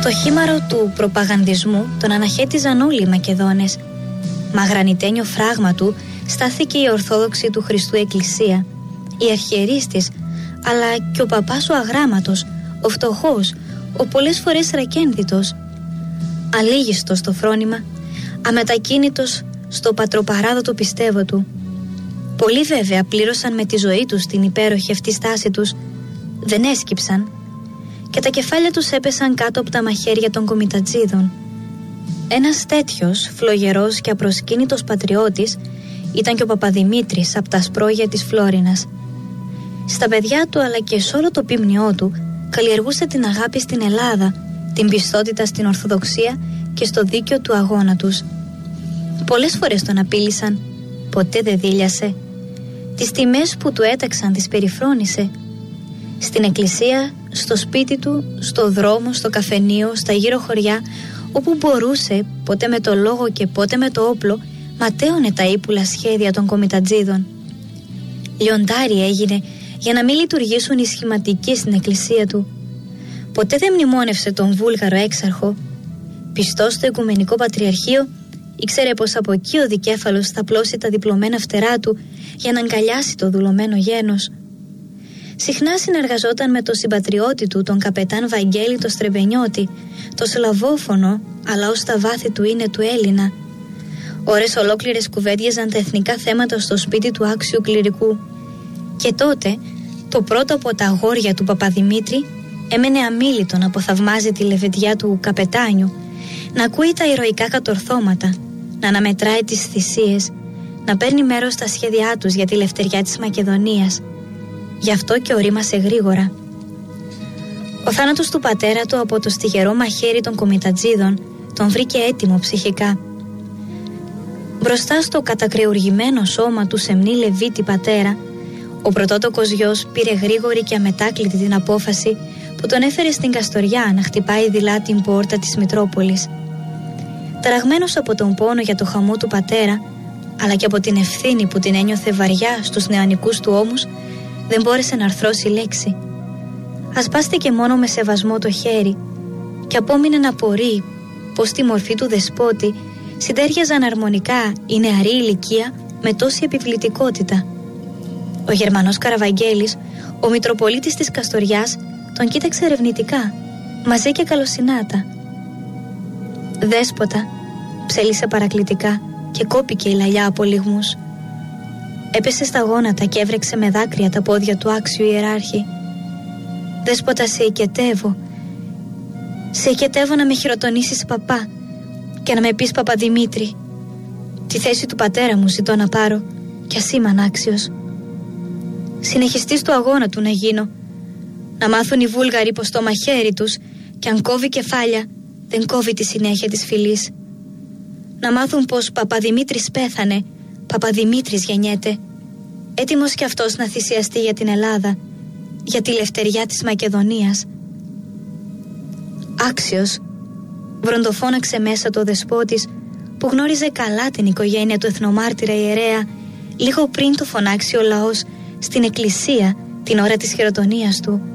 Το χήμαρο του προπαγανδισμού τον αναχέτιζαν όλοι οι Μακεδόνες. Μα γρανιτένιο φράγμα του στάθηκε η Ορθόδοξη του Χριστού Εκκλησία, η αρχιερείς της, αλλά και ο παπάς ο αγράμματος, ο φτωχός, ο πολλές φορές ρακένδυτος, αλήγιστος στο φρόνημα, αμετακίνητος στο πατροπαράδοτο πιστεύω του. Πολλοί βέβαια πλήρωσαν με τη ζωή τους την υπέροχη αυτή στάση τους, δεν έσκυψαν και τα κεφάλια τους έπεσαν κάτω από τα μαχαίρια των κομιτατζίδων. Ένας τέτοιος φλογερός και απροσκύνητος πατριώτης ήταν και ο Παπαδημήτρης από τα Ασπρόγεια της Φλόρινας. Στα παιδιά του αλλά και σε όλο το πίμνιό του καλλιεργούσε την αγάπη στην Ελλάδα, την πιστότητα στην Ορθοδοξία και στο δίκαιο του αγώνα τους. Πολλές φορές τον απείλησαν, ποτέ δεν δίλιασε. Τις τιμές που του έταξαν τις περιφρόνησε. Στην εκκλησία, στο σπίτι του, στο δρόμο, στο καφενείο, στα γύρω χωριά, όπου μπορούσε, πότε με το λόγο και πότε με το όπλο, ματέωνε τα ύπουλα σχέδια των κομιτατζίδων. Λιοντάρι έγινε για να μην λειτουργήσουν οι σχηματικοί στην εκκλησία του. Ποτέ δεν μνημόνευσε τον Βούλγαρο έξαρχο. Πιστός στο Οικουμενικό Πατριαρχείο, ήξερε πως από εκεί ο δικέφαλος θα πλώσει τα διπλωμένα φτερά του για να αγκαλιάσει το δουλωμένο γένος. Συχνά συνεργαζόταν με το συμπατριώτη του, τον καπετάν Βαγγέλη το Στρεμπενιώτη, το σλαβόφωνο, αλλά ως τα βάθη του είναι του Έλληνα. Ώρες ολόκληρες κουβέντιαζαν τα εθνικά θέματα στο σπίτι του άξιου κληρικού. Και τότε, το πρώτο από τα αγόρια του Παπαδημήτρη έμενε αμίλητο να αποθαυμάζει τη λεβεντιά του καπετάνιου, να ακούει τα ηρωικά κατορθώματα, να αναμετράει τις θυσίες, να παίρνει μέρος στα σχέδιά τους για τη λευτεριά της Μακεδονίας. Γι' αυτό και ορίμασε γρήγορα. Ο θάνατος του πατέρα του από το στιγερό μαχαίρι των κομιτατζίδων τον βρήκε έτοιμο ψυχικά. Μπροστά στο κατακρεουργημένο σώμα του σεμνή Λεβίτη πατέρα, ο πρωτότοκος γιος πήρε γρήγορη και αμετάκλητη την απόφαση που τον έφερε στην Καστοριά να χτυπάει δειλά την πόρτα της Μητρόπολης. Ταραγμένος από τον πόνο για το χαμό του πατέρα, αλλά και από την ευθύνη που την ένιωθε βαριά στους νεανικούς του ώμους, δεν μπόρεσε να αρθρώσει λέξη. Ασπάστηκε μόνο με σεβασμό το χέρι και απόμεινε να απορεί πως στη μορφή του δεσπότη συντέριαζαν αρμονικά η νεαρή ηλικία με τόση επιβλητικότητα. Ο Γερμανός Καραβαγγέλης, ο Μητροπολίτης της Καστοριάς, τον κοίταξε ερευνητικά, μαζί και καλοσυνάτα. «Δέσποτα», ψέλισε παρακλητικά και κόπηκε η λαλιά από λυγμούς. Έπεσε στα γόνατα και έβρεξε με δάκρυα τα πόδια του άξιου ιεράρχη. «Δέσποτα, σε οικετεύω. Σε οικετεύω να με χειροτονήσεις παπά και να με πεις Παπαδημήτρη. Τη θέση του πατέρα μου ζητώ να πάρω κι ας είμαι ανάξιος. Συνεχιστής του αγώνα του να γίνω. Να μάθουν οι Βούλγαροι πως το μαχαίρι τους κι αν κόβει κεφάλια δεν κόβει τη συνέχεια της φυλής. Να μάθουν πως Παπαδημήτρης πέθανε, Παπαδημήτρης γεννιέται, έτοιμος κι αυτός να θυσιαστεί για την Ελλάδα, για τη λευτεριά της Μακεδονίας». «Άξιος», βροντοφώναξε μέσα το δεσπότης που γνώριζε καλά την οικογένεια του εθνομάρτυρα ιερέα, λίγο πριν το φωνάξει ο λαός στην εκκλησία την ώρα της χειροτονίας του.